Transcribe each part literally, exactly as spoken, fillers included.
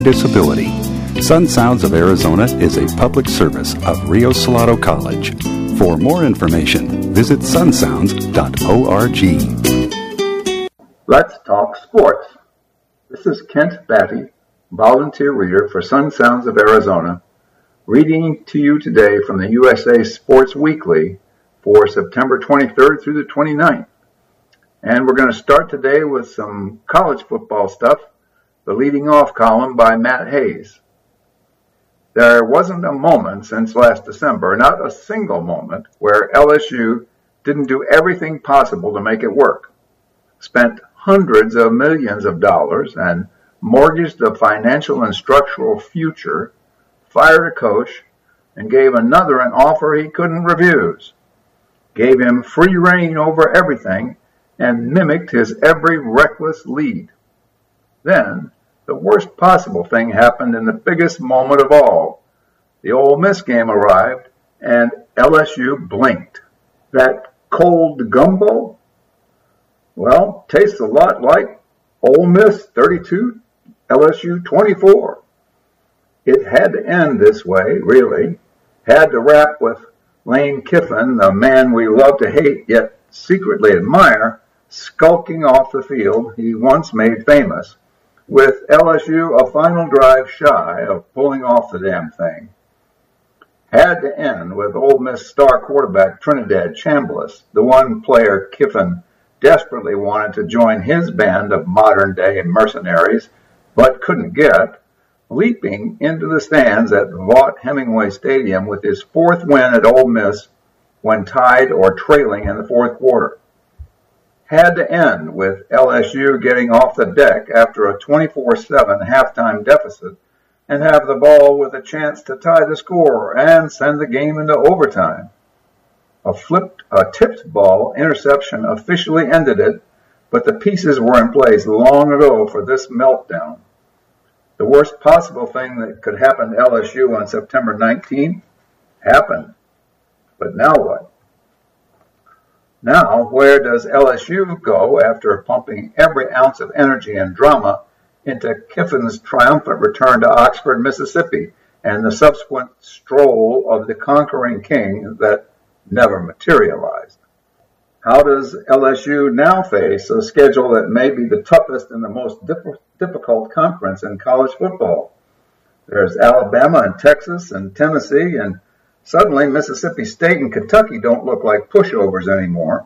disability. Sun Sounds of Arizona is a public service of Rio Salado College. For more information, visit sun sounds dot org. Let's talk sports. This is Kent Batty, volunteer reader for Sun Sounds of Arizona, reading to you today from the U S A Sports Weekly for September twenty-third through the twenty-ninth. And we're going to start today with some college football stuff, the leading off column by Matt Hayes. There wasn't a moment since last December, not a single moment, where L S U didn't do everything possible to make it work, spent hundreds of millions of dollars and mortgaged the financial and structural future, fired a coach, and gave another an offer he couldn't refuse, gave him free rein over everything, and mimicked his every reckless lead. Then, the worst possible thing happened in the biggest moment of all. The Ole Miss game arrived, and L S U blinked. That cold gumbo? Well, tastes a lot like Ole Miss thirty-two, L S U twenty-four. It had to end this way, really. Had to wrap with Lane Kiffin, the man we love to hate yet secretly admire, skulking off the field he once made famous, with L S U a final drive shy of pulling off the damn thing. Had to end with Ole Miss star quarterback Trinidad Chambliss, the one player Kiffin desperately wanted to join his band of modern-day mercenaries, but couldn't get, leaping into the stands at Vaught Hemingway Stadium with his fourth win at Ole Miss when tied or trailing in the fourth quarter. Had to end with L S U getting off the deck after a twenty-four seven halftime deficit and have the ball with a chance to tie the score and send the game into overtime. A flipped, a tipped ball interception officially ended it, but the pieces were in place long ago for this meltdown. The worst possible thing that could happen to L S U on September nineteenth happened. But now what? Now, where does L S U go after pumping every ounce of energy and drama into Kiffin's triumphant return to Oxford, Mississippi, and the subsequent stroll of the conquering king that never materialized? How does L S U now face a schedule that may be the toughest and the most diff- difficult conference in college football? There's Alabama and Texas and Tennessee, and suddenly Mississippi State and Kentucky don't look like pushovers anymore.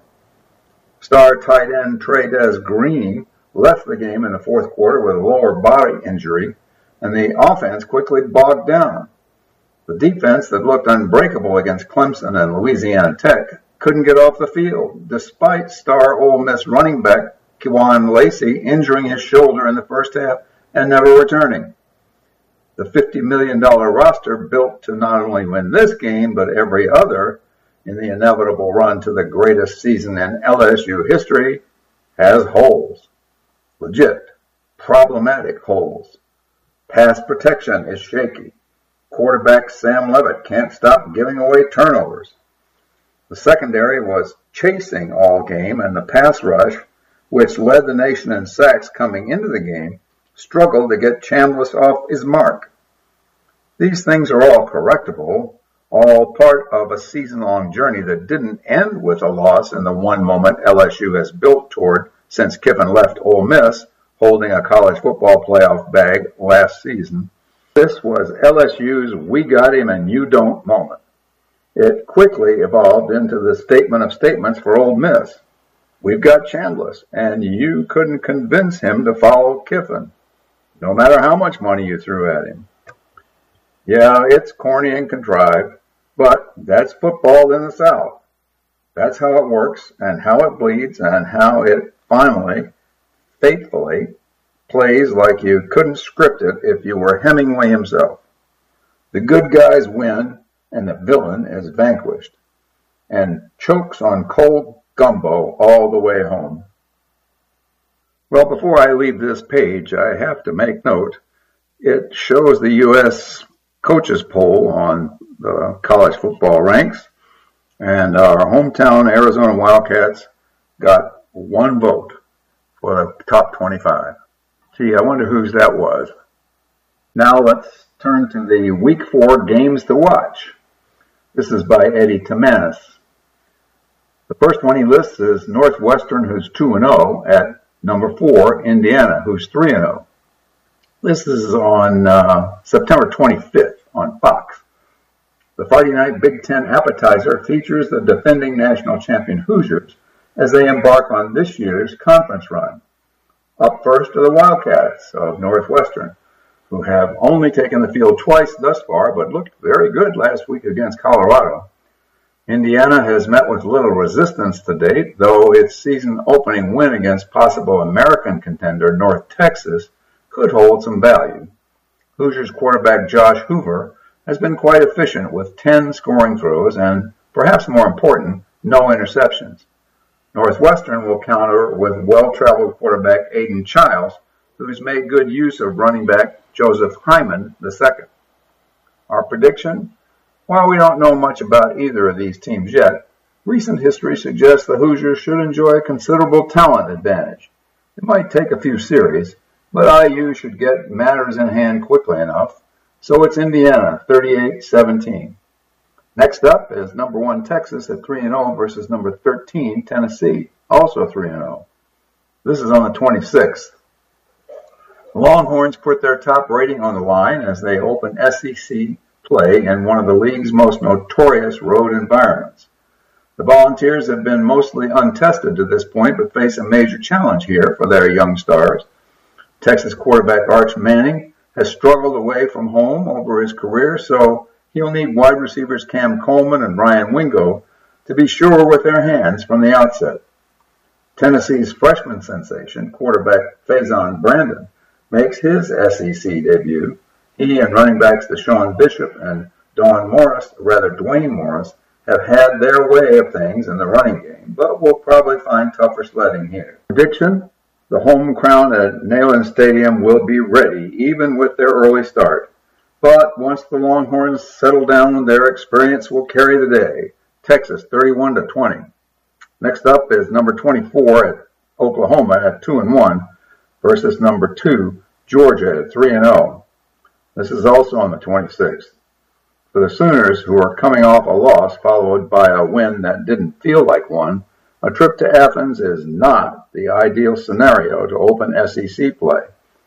Star tight end Trey'Dez Green left the game in the fourth quarter with a lower body injury, and the offense quickly bogged down. The defense that looked unbreakable against Clemson and Louisiana Tech couldn't get off the field, despite star Ole Miss running back Kewan Lacey injuring his shoulder in the first half and never returning. The fifty million dollars roster built to not only win this game, but every other in the inevitable run to the greatest season in L S U history has holes. Legit, problematic holes. Pass protection is shaky. Quarterback Sam Levitt can't stop giving away turnovers. The secondary was chasing all game, and the pass rush, which led the nation in sacks coming into the game, struggled to get Chambliss off his mark. These things are all correctable, all part of a season-long journey that didn't end with a loss in the one moment L S U has built toward since Kiffin left Ole Miss, holding a college football playoff bag last season. This was L S U's "we got him and you don't" moment. It quickly evolved into the statement of statements for Ole Miss. We've got Chambliss, and you couldn't convince him to follow Kiffin, no matter how much money you threw at him. Yeah, it's corny and contrived, but that's football in the South. That's how it works, and how it bleeds, and how it finally, faithfully, plays like you couldn't script it if you were Hemingway himself. The good guys win, and the villain is vanquished, and chokes on cold gumbo all the way home. Well, before I leave this page, I have to make note. It shows the U S coaches poll on the college football ranks, and our hometown Arizona Wildcats got one vote for the top twenty-five. Gee, I wonder whose that was. Now let's turn to the Week four Games to Watch. This is by Eddie Tamanis. The first one he lists is Northwestern, who's two and oh, at number four, Indiana, who's three and oh. This is on uh, September twenty-fifth on Fox. The Friday night Big Ten appetizer features the defending national champion Hoosiers as they embark on this year's conference run. Up first are the Wildcats of Northwestern, who have only taken the field twice thus far, but looked very good last week against Colorado. Indiana has met with little resistance to date, though its season-opening win against possible American contender North Texas could hold some value. Hoosiers quarterback Josh Hoover has been quite efficient with ten scoring throws and, perhaps more important, no interceptions. Northwestern will counter with well-traveled quarterback Aiden Childs, who's made good use of running back Joseph Hyman the second. Our prediction? While we don't know much about either of these teams yet, recent history suggests the Hoosiers should enjoy a considerable talent advantage. It might take a few series, but I U should get matters in hand quickly enough, so it's Indiana, thirty-eight seventeen. Next up is number one Texas at three and oh versus number thirteen Tennessee, also three and oh. This is on the twenty-sixth. The Longhorns put their top rating on the line as they open S E C play in one of the league's most notorious road environments. The Volunteers have been mostly untested to this point, but face a major challenge here for their young stars. Texas quarterback Arch Manning has struggled away from home over his career, so he'll need wide receivers Cam Coleman and Ryan Wingo to be sure with their hands from the outset. Tennessee's freshman sensation, quarterback Faison Brandon, makes his S E C debut. He and running backs Deshaun Bishop and Dawn Morris, or rather Dwayne Morris, have had their way of things in the running game, but will probably find tougher sledding here. Prediction? The home crowd at Neyland Stadium will be ready, even with their early start. But once the Longhorns settle down, their experience will carry the day. Texas, thirty-one to twenty. Next up is number twenty-four at Oklahoma at two and one versus number two, Georgia at three and oh. This is also on the twenty-sixth. For the Sooners, who are coming off a loss followed by a win that didn't feel like one, a trip to Athens is not the ideal scenario to open S E C play.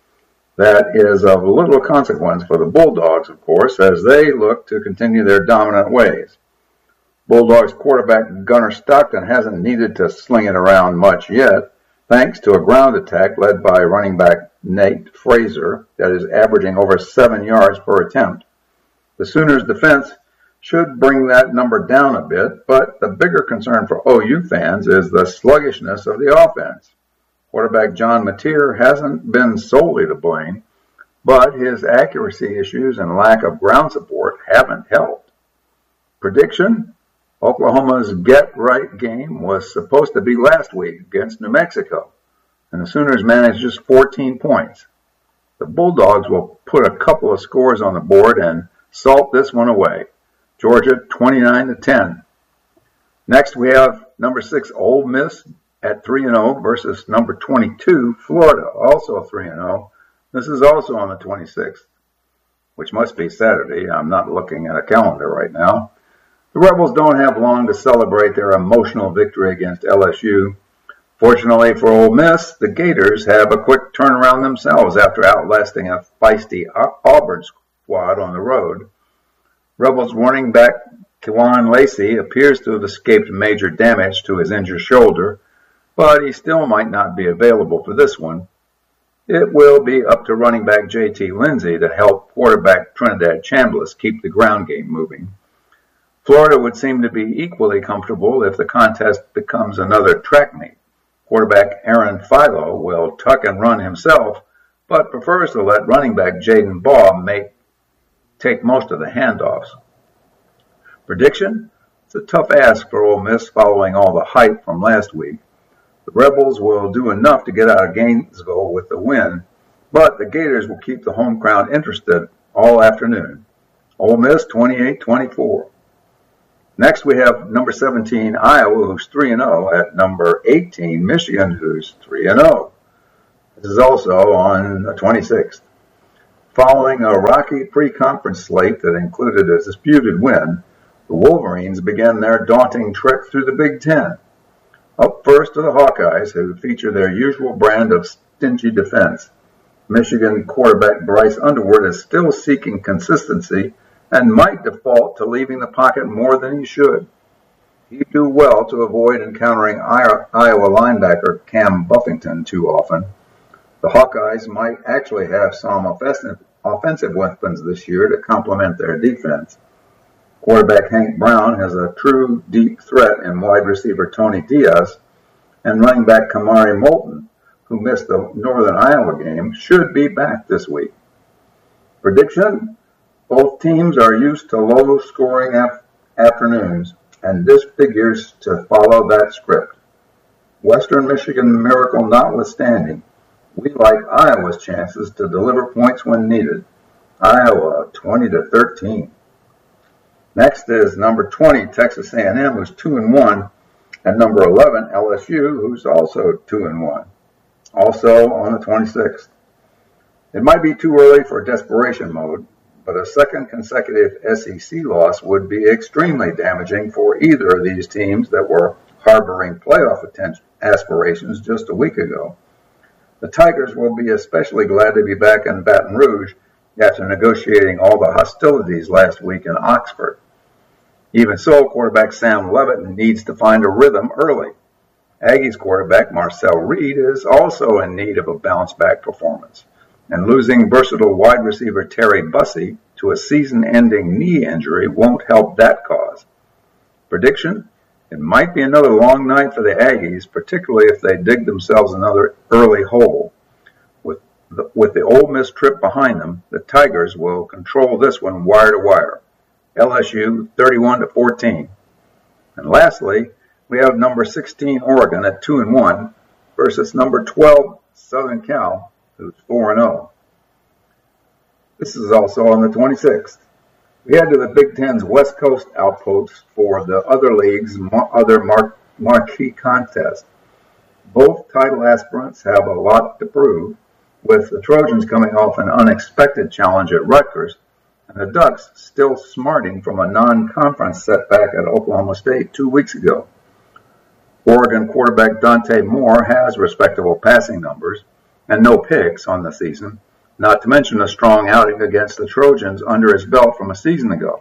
That is of little consequence for the Bulldogs, of course, as they look to continue their dominant ways. Bulldogs quarterback Gunnar Stockton hasn't needed to sling it around much yet, thanks to a ground attack led by running back Nate Fraser that is averaging over seven yards per attempt. The Sooners' defense should bring that number down a bit, but the bigger concern for O U fans is the sluggishness of the offense. Quarterback John Mateer hasn't been solely to blame, but his accuracy issues and lack of ground support haven't helped. Prediction? Oklahoma's get-right game was supposed to be last week against New Mexico, and the Sooners managed just fourteen points. The Bulldogs will put a couple of scores on the board and salt this one away. Georgia twenty-nine to ten. Next we have number six Ole Miss at three and oh versus number twenty-two Florida, also three and oh. This is also on the twenty-sixth, which must be Saturday. I'm not looking at a calendar right now. The Rebels don't have long to celebrate their emotional victory against L S U. Fortunately for Ole Miss, the Gators have a quick turnaround themselves after outlasting a feisty Auburn squad on the road. Rebels running back Kewan Lacey appears to have escaped major damage to his injured shoulder, but he still might not be available for this one. It will be up to running back J T Lindsey to help quarterback Trinidad Chambliss keep the ground game moving. Florida would seem to be equally comfortable if the contest becomes another track meet. Quarterback Aaron Philo will tuck and run himself, but prefers to let running back Jaden Baugh make, take most of the handoffs. Prediction? It's a tough ask for Ole Miss following all the hype from last week. The Rebels will do enough to get out of Gainesville with the win, but the Gators will keep the home crowd interested all afternoon. Ole Miss twenty-eight twenty-four. Next we have number seventeen Iowa, who's three and oh, at number eighteen Michigan, who's three and oh. This is also on the twenty-sixth. Following a rocky pre-conference slate that included a disputed win, the Wolverines began their daunting trek through the Big Ten. Up first are the Hawkeyes, who feature their usual brand of stingy defense. Michigan quarterback Bryce Underwood is still seeking consistency and might default to leaving the pocket more than he should. He'd do well to avoid encountering Iowa linebacker Cam Buffington too often. The Hawkeyes might actually have some offensive, offensive weapons this year to complement their defense. Quarterback Hank Brown has a true deep threat in wide receiver Tony Diaz, and running back Kamari Moulton, who missed the Northern Iowa game, should be back this week. Prediction? Both teams are used to low-scoring af- afternoons, and this figures to follow that script. Western Michigan miracle notwithstanding, we like Iowa's chances to deliver points when needed. Iowa twenty to thirteen. Next is number twenty, Texas A and M, who's two and one, and number eleven, L S U, who's also two and one. Also on the twenty-sixth. It might be too early for desperation mode, but a second consecutive S E C loss would be extremely damaging for either of these teams that were harboring playoff aspirations just a week ago. The Tigers will be especially glad to be back in Baton Rouge after negotiating all the hostilities last week in Oxford. Even so, quarterback Sam Levitt needs to find a rhythm early. Aggies quarterback Marcel Reed is also in need of a bounce-back performance, and losing versatile wide receiver Terry Bussey to a season-ending knee injury won't help that cause. Prediction? It might be another long night for the Aggies, particularly if they dig themselves another early hole. With the, with the Ole Miss trip behind them, the Tigers will control this one wire to wire. L S U thirty-one to fourteen. And lastly, we have number sixteen Oregon at two and one versus number twelve Southern Cal, who's four and oh. This is also on the twenty-sixth. We head to the Big Ten's West Coast outpost for the other league's other mar- marquee contest. Both title aspirants have a lot to prove, with the Trojans coming off an unexpected challenge at Rutgers, and the Ducks still smarting from a non-conference setback at Oklahoma State two weeks ago. Oregon quarterback Dante Moore has respectable passing numbers and no picks on the season, not to mention a strong outing against the Trojans under his belt from a season ago.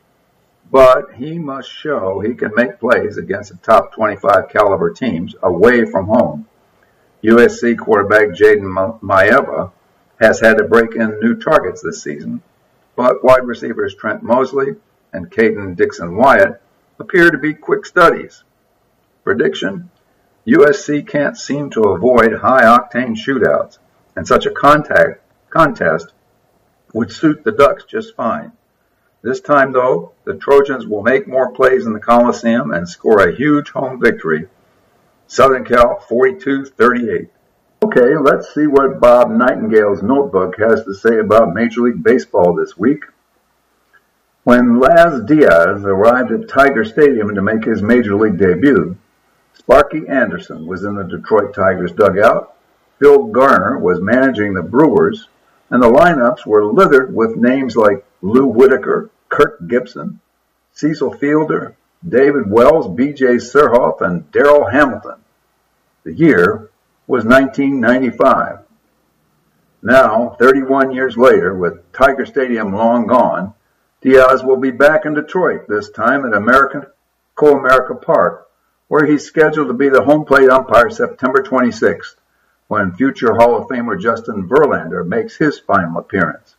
But he must show he can make plays against the top twenty-five caliber teams away from home. U S C quarterback Jaden Maeva has had to break in new targets this season, but wide receivers Trent Mosley and Caden Dixon-Wyatt appear to be quick studies. Prediction? U S C can't seem to avoid high-octane shootouts, and such a contact contest would suit the Ducks just fine. This time, though, the Trojans will make more plays in the Coliseum and score a huge home victory. Southern Cal forty-two thirty-eight. Okay, let's see what Bob Nightingale's notebook has to say about Major League Baseball this week. When Laz Diaz arrived at Tiger Stadium to make his Major League debut, Sparky Anderson was in the Detroit Tigers dugout, Phil Garner was managing the Brewers, and the lineups were littered with names like Lou Whitaker, Kirk Gibson, Cecil Fielder, David Wells, B J Surhoff, and Darrell Hamilton. The year was nineteen ninety-five. Now, thirty-one years later, with Tiger Stadium long gone, Diaz will be back in Detroit, this time at American Co-America Park, where he's scheduled to be the home plate umpire September twenty-sixth, when future Hall of Famer Justin Verlander makes his final appearance.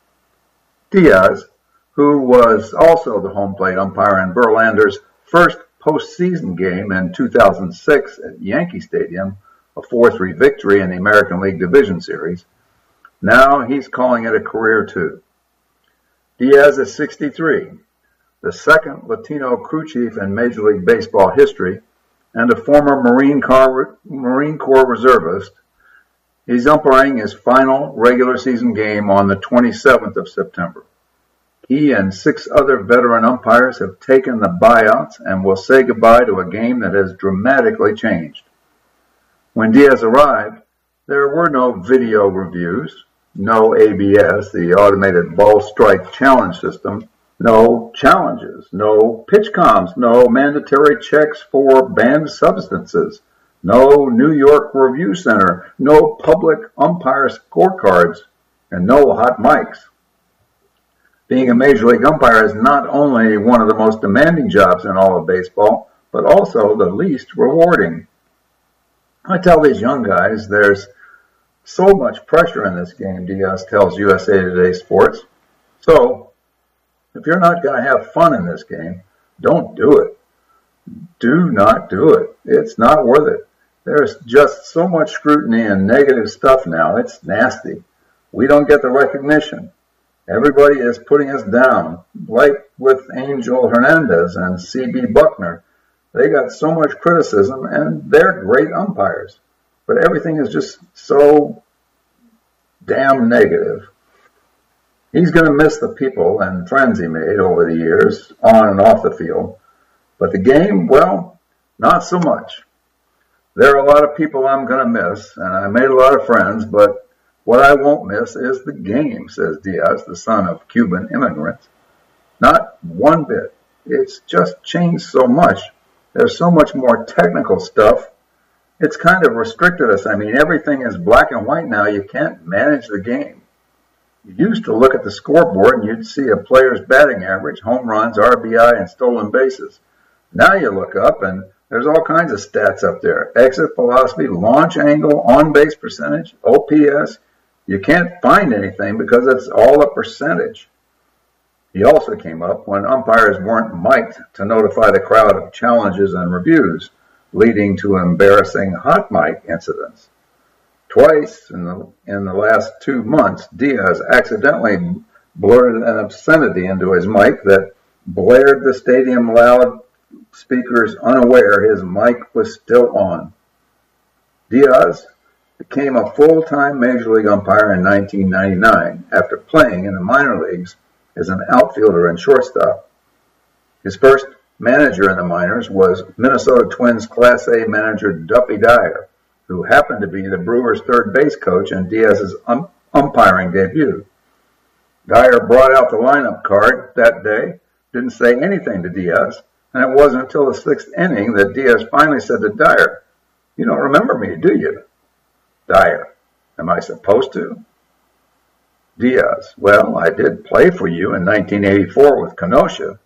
Diaz, who was also the home plate umpire in Verlander's first postseason game in two thousand six at Yankee Stadium, a four three victory in the American League Division Series, now he's calling it a career too. Diaz is sixty-three, the second Latino crew chief in Major League Baseball history, and a former Marine Corps, Marine Corps reservist. He's umpiring his final regular season game on the twenty-seventh of September. He and six other veteran umpires have taken the buyouts and will say goodbye to a game that has dramatically changed. When Diaz arrived, there were no video reviews, no A B S, the automated ball strike challenge system, no challenges, no pitch comms, no mandatory checks for banned substances, no New York Review Center, no public umpire scorecards, and no hot mics. Being a Major League umpire is not only one of the most demanding jobs in all of baseball, but also the least rewarding. I tell these young guys there's so much pressure in this game, Diaz tells U S A Today Sports. So, if you're not going to have fun in this game, don't do it. Do not do it. It's not worth it. There's just so much scrutiny and negative stuff now. It's nasty. We don't get the recognition. Everybody is putting us down, like with Angel Hernandez and C B Buckner. They got so much criticism, and they're great umpires. But everything is just so damn negative. He's going to miss the people and friends he made over the years, on and off the field. But the game, well, not so much. There are a lot of people I'm going to miss, and I made a lot of friends, but what I won't miss is the game, says Diaz, the son of Cuban immigrants. Not one bit. It's just changed so much. There's so much more technical stuff. It's kind of restricted us. I mean, everything is black and white now. You can't manage the game. You used to look at the scoreboard and you'd see a player's batting average, home runs, R B I, and stolen bases. Now you look up and there's all kinds of stats up there. Exit velocity, launch angle, on-base percentage, O P S. You can't find anything because it's all a percentage. He also came up when umpires weren't mic'd to notify the crowd of challenges and reviews, leading to embarrassing hot mic incidents. Twice in the, in the last two months, Diaz accidentally blurted an obscenity into his mic that blared the stadium loudspeakers unaware his mic was still on. Diaz became a full-time Major League umpire in nineteen ninety-nine after playing in the minor leagues as an outfielder and shortstop. His first manager in the minors was Minnesota Twins Class A manager Duffy Dyer, who happened to be the Brewers' third base coach in Diaz's um, umpiring debut. Dyer brought out the lineup card that day, didn't say anything to Diaz, and it wasn't until the sixth inning that Diaz finally said to Dyer, "You don't remember me, do you?" Dyer, "Am I supposed to?" Diaz, "Well, I did play for you in nineteen eighty-four with Kenosha."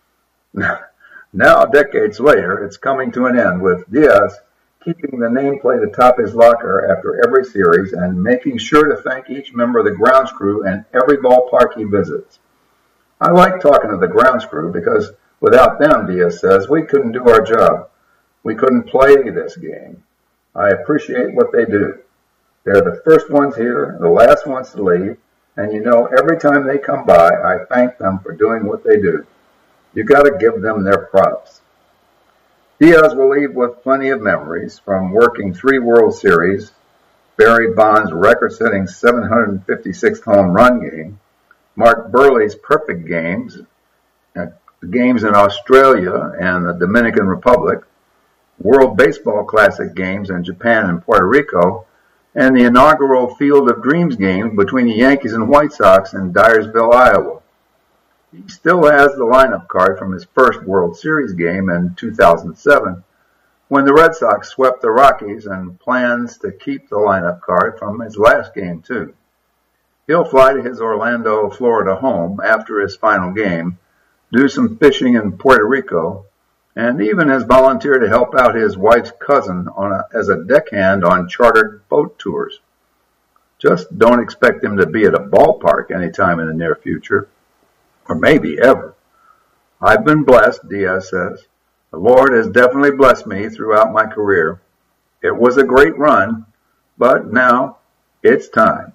Now, decades later, it's coming to an end with Diaz keeping the nameplate atop his locker after every series and making sure to thank each member of the grounds crew in every ballpark he visits. I like talking to the grounds crew because without them, Diaz says, we couldn't do our job. We couldn't play this game. I appreciate what they do. They're the first ones here, the last ones to leave, and you know, every time they come by, I thank them for doing what they do. You got to give them their props. Diaz will leave with plenty of memories from working three World Series, Barry Bonds' record-setting seven hundred fifty-sixth home run game, Mark Burley's perfect games, uh, games in Australia and the Dominican Republic, World Baseball Classic games in Japan and Puerto Rico, and the inaugural Field of Dreams game between the Yankees and White Sox in Dyersville, Iowa. He still has the lineup card from his first World Series game in two thousand seven, when the Red Sox swept the Rockies, and plans to keep the lineup card from his last game, too. He'll fly to his Orlando, Florida home after his final game, do some fishing in Puerto Rico, and even has volunteered to help out his wife's cousin on a, as a deckhand on chartered boat tours. Just don't expect him to be at a ballpark anytime in the near future, or maybe ever. I've been blessed, Diaz says. The Lord has definitely blessed me throughout my career. It was a great run, but now it's time.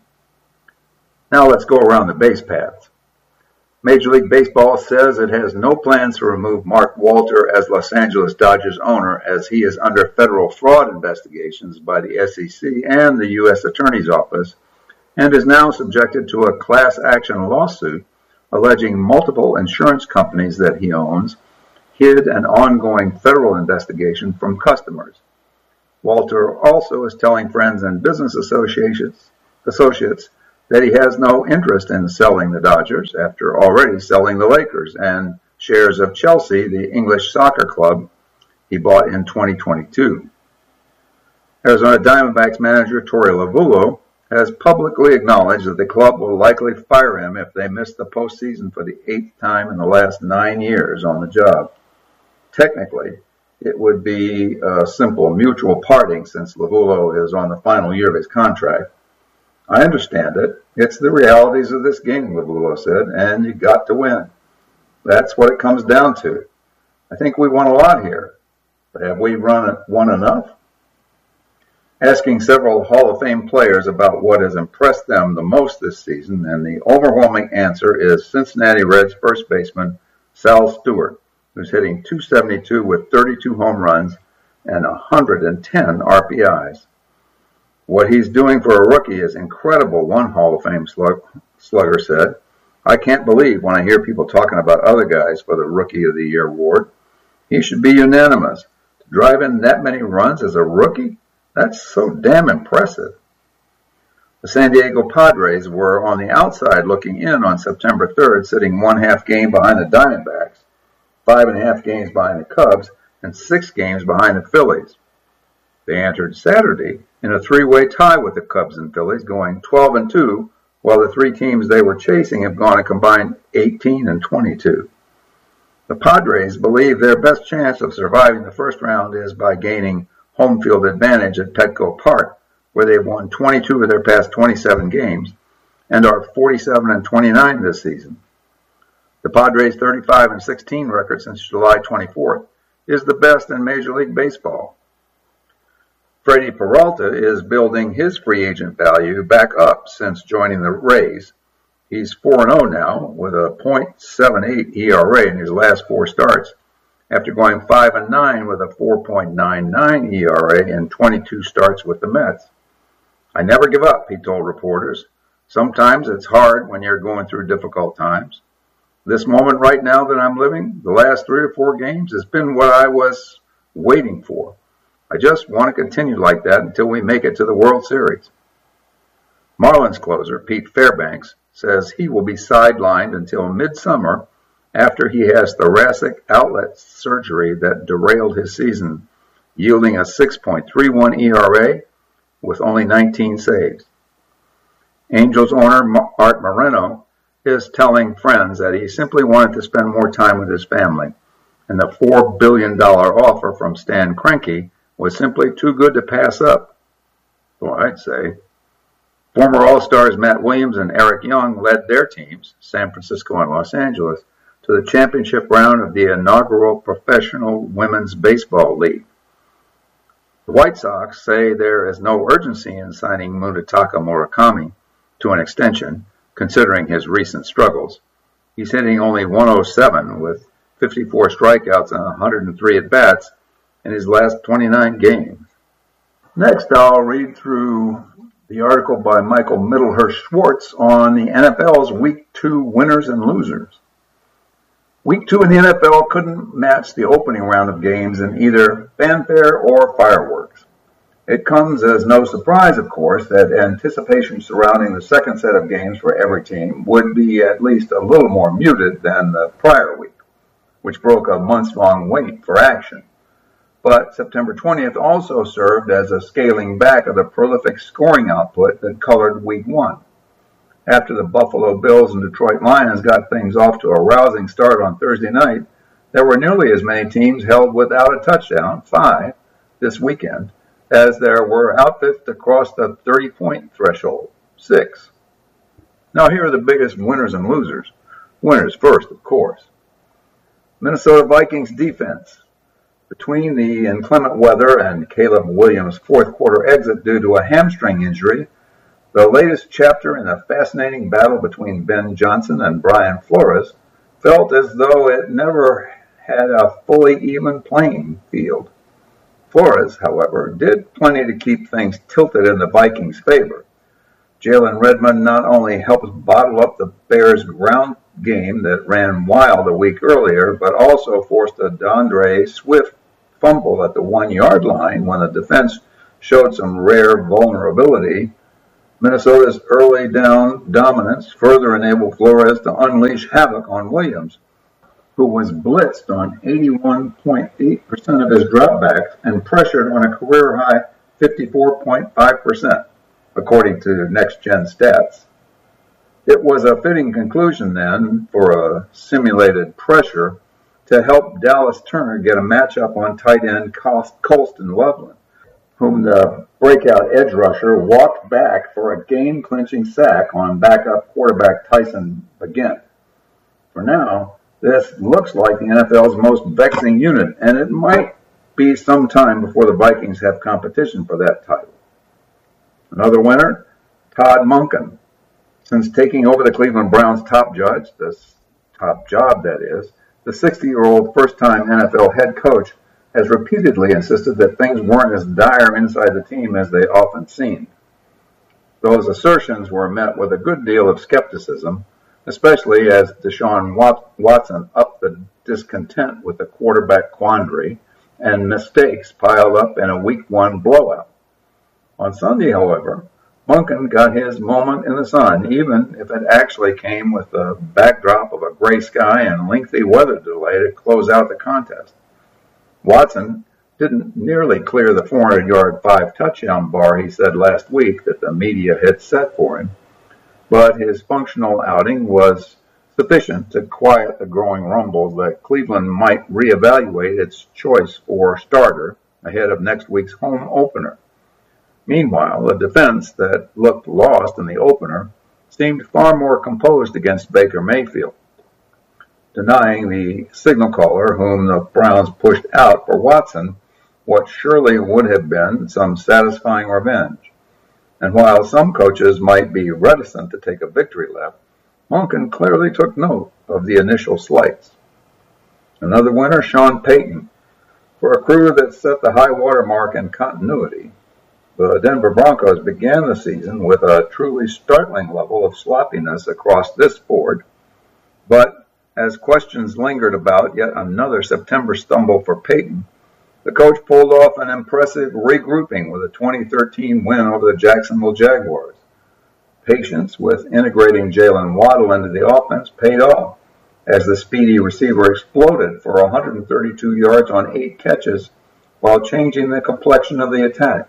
Now let's go around the base paths. Major League Baseball says it has no plans to remove Mark Walter as Los Angeles Dodgers owner, as he is under federal fraud investigations by the S E C and the U S Attorney's Office, and is now subjected to a class action lawsuit alleging multiple insurance companies that he owns hid an ongoing federal investigation from customers. Walter also is telling friends and business associates, associates that he has no interest in selling the Dodgers after already selling the Lakers and shares of Chelsea, the English soccer club he bought in twenty twenty-two. Arizona Diamondbacks manager Torey Lovullo has publicly acknowledged that the club will likely fire him if they miss the postseason for the eighth time in the last nine years on the job. Technically, it would be a simple mutual parting since Lovullo is on the final year of his contract. I understand it. It's the realities of this game, Lovullo said, and you got to win. That's what it comes down to. I think we won a lot here, but have we run won enough? Asking several Hall of Fame players about what has impressed them the most this season, and the overwhelming answer is Cincinnati Reds first baseman Sal Stewart, who's hitting two seventy-two with thirty-two home runs and one hundred ten R P Is. What he's doing for a rookie is incredible, one Hall of Fame slug, slugger said. I can't believe when I hear people talking about other guys for the Rookie of the Year award. He should be unanimous. To drive in that many runs as a rookie? That's so damn impressive. The San Diego Padres were on the outside looking in on September third, sitting one half game behind the Diamondbacks, five and a half games behind the Cubs, and six games behind the Phillies. They entered Saturday in a three-way tie with the Cubs and Phillies, going twelve and two, while the three teams they were chasing have gone a combined eighteen and twenty-two. The Padres believe their best chance of surviving the first round is by gaining home field advantage at Petco Park, where they've won twenty-two of their past twenty-seven games and are forty-seven and twenty-nine this season. The Padres' thirty-five and sixteen record since July twenty-fourth is the best in Major League Baseball. Freddie Peralta is building his free agent value back up since joining the Rays. He's four and oh now with a point seven eight E R A in his last four starts, after going five and nine with a four point nine nine E R A in twenty-two starts with the Mets. I never give up, he told reporters. Sometimes it's hard when you're going through difficult times. This moment right now that I'm living, the last three or four games, has been what I was waiting for. I just want to continue like that until we make it to the World Series. Marlins closer Pete Fairbanks says he will be sidelined until midsummer after he has thoracic outlet surgery that derailed his season, yielding a six point three one E R A with only nineteen saves. Angels owner Art Moreno is telling friends that he simply wanted to spend more time with his family, and the four billion dollars offer from Stan Kroenke was simply too good to pass up, well, I'd say. Former All-Stars Matt Williams and Eric Young led their teams, San Francisco and Los Angeles, to the championship round of the inaugural Professional Women's Baseball League. The White Sox say there is no urgency in signing Munetaka Murakami to an extension, considering his recent struggles. He's hitting only one oh seven with fifty-four strikeouts and one hundred three at-bats in his last twenty-nine games. Next, I'll read through the article by Michael Middlehurst Schwartz on the N F L's Week two winners and losers. Week two in the N F L couldn't match the opening round of games in either fanfare or fireworks. It comes as no surprise, of course, that anticipation surrounding the second set of games for every team would be at least a little more muted than the prior week, which broke a months-long wait for action. But September twentieth also served as a scaling back of the prolific scoring output that colored Week one. After the Buffalo Bills and Detroit Lions got things off to a rousing start on Thursday night, there were nearly as many teams held without a touchdown, five, this weekend, as there were outfits to cross the thirty-point threshold, six. Now here are the biggest winners and losers. Winners first, of course. Minnesota Vikings defense. Between the inclement weather and Caleb Williams' fourth quarter exit due to a hamstring injury, the latest chapter in a fascinating battle between Ben Johnson and Brian Flores felt as though it never had a fully even playing field. Flores, however, did plenty to keep things tilted in the Vikings' favor. Jalen Redmond not only helped bottle up the Bears' ground game that ran wild a week earlier, but also forced a DeAndre Swift fumble at the one-yard line when the defense showed some rare vulnerability Minnesota's early down dominance further enabled Flores to unleash havoc on Williams, who was blitzed on eighty-one point eight percent of his dropbacks and pressured on a career-high fifty-four point five percent, according to Next Gen Stats. It was a fitting conclusion, then, for a simulated pressure to help Dallas Turner get a matchup on tight end Colston Loveland, whom the breakout edge rusher walked back for a game-clinching sack on backup quarterback Tyson Bagent. For now, this looks like the N F L's most vexing unit, and it might be some time before the Vikings have competition for that title. Another winner, Todd Monken. Since taking over the Cleveland Browns' top judge, this top job that is, the sixty-year-old first-time N F L head coach has repeatedly insisted that things weren't as dire inside the team as they often seemed. Those assertions were met with a good deal of skepticism, especially as Deshaun Watson upped the discontent with the quarterback quandary and mistakes piled up in a week one blowout. On Sunday, however, Monken got his moment in the sun, even if it actually came with the backdrop of a gray sky and lengthy weather delay to close out the contest. Watson didn't nearly clear the four hundred yard five touchdown bar he said last week that the media had set for him, but his functional outing was sufficient to quiet the growing rumbles that Cleveland might reevaluate its choice for starter ahead of next week's home opener. Meanwhile, the defense that looked lost in the opener seemed far more composed against Baker Mayfield, denying the signal caller whom the Browns pushed out for Watson what surely would have been some satisfying revenge. And while some coaches might be reticent to take a victory lap, Monken clearly took note of the initial slights. Another winner, Sean Payton. For a crew that set the high water mark in continuity, the Denver Broncos began the season with a truly startling level of sloppiness across this board, but as questions lingered about yet another September stumble for Payton, the coach pulled off an impressive regrouping with a twenty thirteen win over the Jacksonville Jaguars. Patience with integrating Jalen Waddle into the offense paid off, as the speedy receiver exploded for one hundred thirty-two yards on eight catches while changing the complexion of the attack.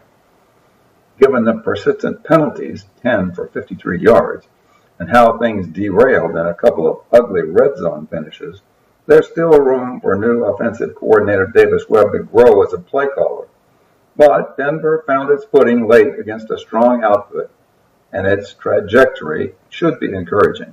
Given the persistent penalties, ten for fifty-three yards, and how things derailed in a couple of ugly red zone finishes, there's still room for new offensive coordinator Davis Webb to grow as a play caller. But Denver found its footing late against a strong outfit, and its trajectory should be encouraging.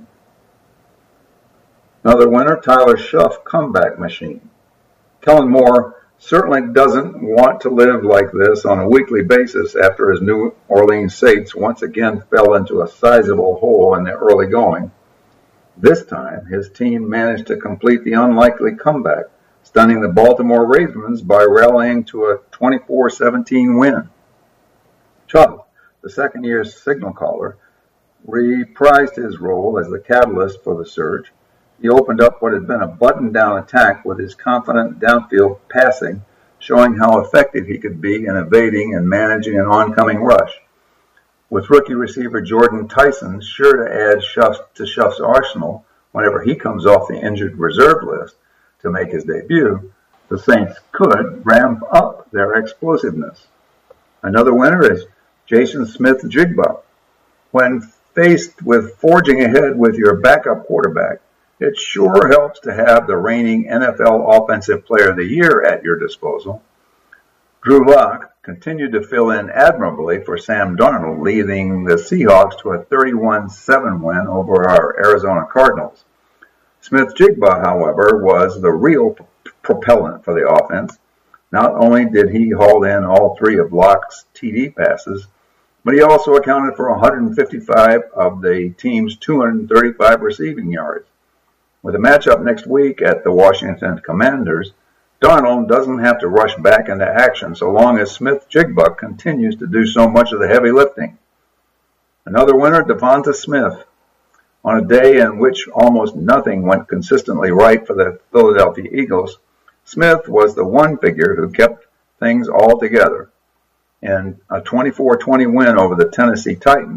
Another winner, Tyler Shuff, comeback machine. Kellen Moore certainly doesn't want to live like this on a weekly basis after his New Orleans Saints once again fell into a sizable hole in the early going. This time, his team managed to complete the unlikely comeback, stunning the Baltimore Ravens by rallying to a twenty-four seventeen win. Chubb, the second-year signal caller, reprised his role as the catalyst for the surge. He opened up what had been a button-down attack with his confident downfield passing, showing how effective he could be in evading and managing an oncoming rush. With rookie receiver Jordan Tyson sure to add Shuff's, to Shuff's arsenal whenever he comes off the injured reserve list to make his debut, the Saints could ramp up their explosiveness. Another winner is Jason Smith-Njigba. When faced with forging ahead with your backup quarterback, it sure helps to have the reigning N F L Offensive Player of the Year at your disposal. Drew Lock continued to fill in admirably for Sam Darnold, leading the Seahawks to a thirty-one seven win over our Arizona Cardinals. Smith-Njigba, however, was the real p- propellant for the offense. Not only did he haul in all three of Lock's T D passes, but he also accounted for one hundred fifty-five of the team's two hundred thirty-five receiving yards. With a matchup next week at the Washington Commanders, Darnold doesn't have to rush back into action so long as Smith-Njigba continues to do so much of the heavy lifting. Another winner, Devonta Smith. On a day in which almost nothing went consistently right for the Philadelphia Eagles, Smith was the one figure who kept things all together. In a twenty-four twenty win over the Tennessee Titans,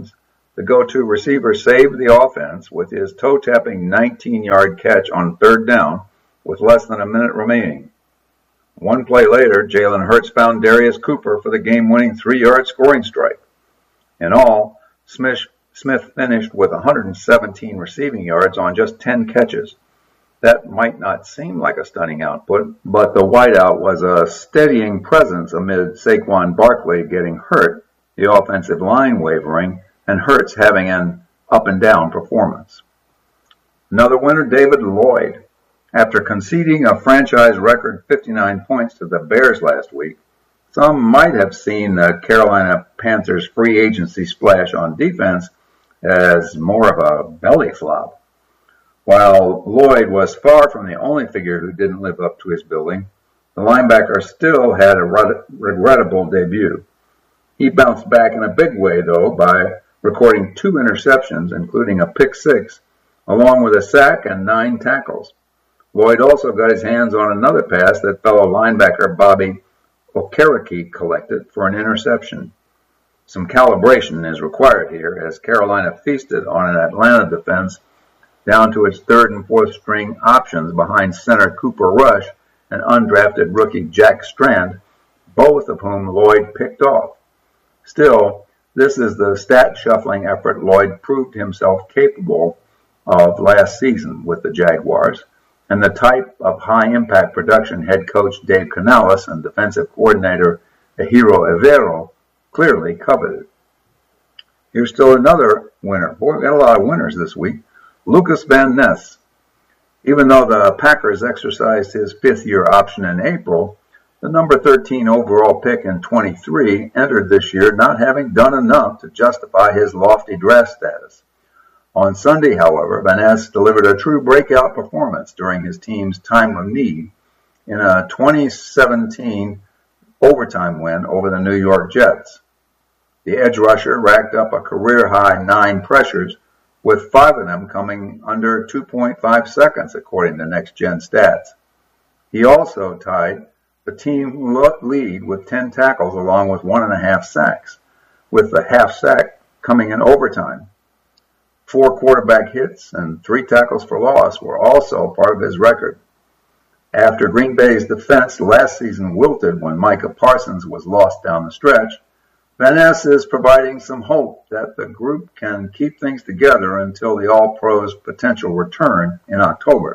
The go-to receiver saved the offense with his toe-tapping nineteen-yard catch on third down with less than a minute remaining. One play later, Jalen Hurts found Darius Cooper for the game-winning three-yard scoring strike. In all, Smith, Smith finished with one hundred seventeen receiving yards on just ten catches. That might not seem like a stunning output, but the wideout was a steadying presence amid Saquon Barkley getting hurt, the offensive line wavering, and Hurts having an up-and-down performance. Another winner, David Lloyd. After conceding a franchise record fifty-nine points to the Bears last week, some might have seen the Carolina Panthers' free agency splash on defense as more of a belly flop. While Lloyd was far from the only figure who didn't live up to his billing, the linebacker still had a regrettable debut. He bounced back in a big way, though, by recording two interceptions, including a pick six, along with a sack and nine tackles. Lloyd also got his hands on another pass that fellow linebacker Bobby Okereke collected for an interception. Some calibration is required here as Carolina feasted on an Atlanta defense down to its third and fourth string options behind center Cooper Rush and undrafted rookie Jack Strand, both of whom Lloyd picked off. Still, this is the stat shuffling effort Lloyd proved himself capable of last season with the Jaguars, and the type of high-impact production head coach Dave Canales and defensive coordinator Ejiro Evero clearly coveted. Here's still another winner. Boy, we got a lot of winners this week. Lucas Van Ness. Even though the Packers exercised his fifth-year option in April, the number thirteen overall pick in twenty-three entered this year not having done enough to justify his lofty draft status. On Sunday, however, Van Ness delivered a true breakout performance during his team's time of need in a twenty seventeen overtime win over the New York Jets. The edge rusher racked up a career-high nine pressures, with five of them coming under two point five seconds, according to Next Gen Stats. He also tied the team lead with ten tackles along with one and a half sacks, with the half sack coming in overtime. Four quarterback hits and three tackles for loss were also part of his record. After Green Bay's defense last season wilted when Micah Parsons was lost down the stretch, Van Ness is providing some hope that the group can keep things together until the All-Pros potential return in October.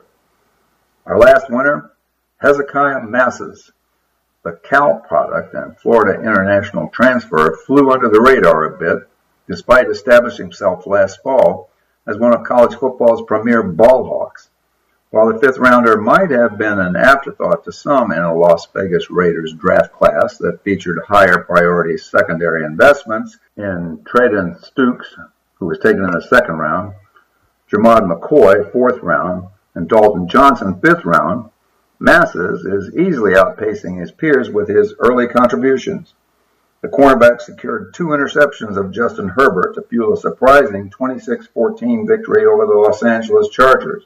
Our last winner, Hezekiah Masses. The Cal product and Florida international transfer flew under the radar a bit, despite establishing himself last fall as one of college football's premier ball hawks. While the fifth rounder might have been an afterthought to some in a Las Vegas Raiders draft class that featured higher priority secondary investments in Trayden Stukes, who was taken in the second round, Jermod McCoy, fourth round, and Dalton Johnson, fifth round, Masses is easily outpacing his peers with his early contributions. The cornerback secured two interceptions of Justin Herbert to fuel a surprising twenty-six fourteen victory over the Los Angeles Chargers.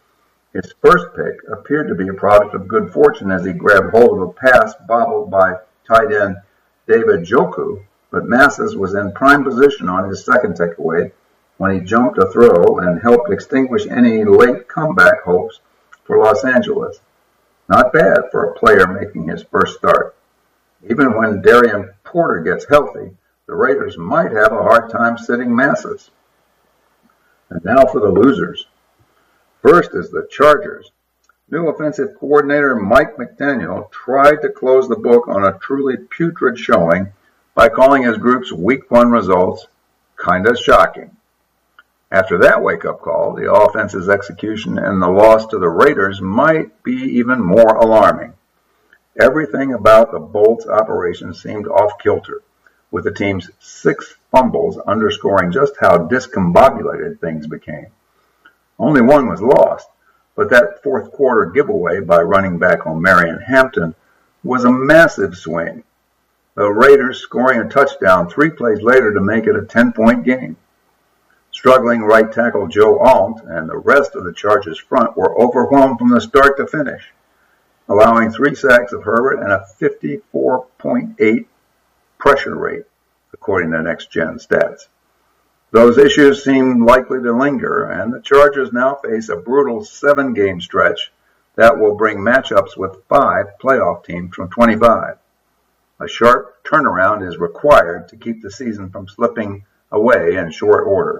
His first pick appeared to be a product of good fortune as he grabbed hold of a pass bobbled by tight end David Njoku, but Masses was in prime position on his second takeaway when he jumped a throw and helped extinguish any late comeback hopes for Los Angeles. Not bad for a player making his first start. Even when Darian Porter gets healthy, the Raiders might have a hard time sitting Masses. And now for the losers. First is the Chargers. New offensive coordinator Mike McDaniel tried to close the book on a truly putrid showing by calling his group's week one results kinda shocking. After that wake-up call, the offense's execution and the loss to the Raiders might be even more alarming. Everything about the Bolts operation seemed off-kilter, with the team's six fumbles underscoring just how discombobulated things became. Only one was lost, but that fourth quarter giveaway by running back O'Marion Hampton was a massive swing, the Raiders scoring a touchdown three plays later to make it a ten-point game. Struggling right tackle Joe Alt and the rest of the Chargers front were overwhelmed from the start to finish, allowing three sacks of Herbert and a fifty-four point eight pressure rate, according to Next Gen Stats. Those issues seem likely to linger, and the Chargers now face a brutal seven-game stretch that will bring matchups with five playoff teams from twenty-five. A sharp turnaround is required to keep the season from slipping away in short order.